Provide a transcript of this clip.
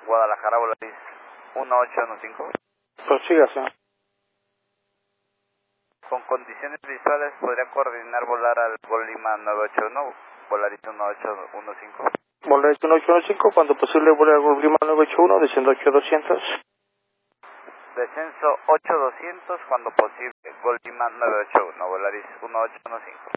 Guadalajara, Volaris 1815. Prosiga, señor. Con condiciones visuales, ¿podría coordinar volar al Gol Lima 981, Volaris 1815? Volaris 1815, cuando posible volar al Gol Lima 981, desciendo 8200. Descenso 8200, cuando posible, Gol Lima 981, Volaris 1815.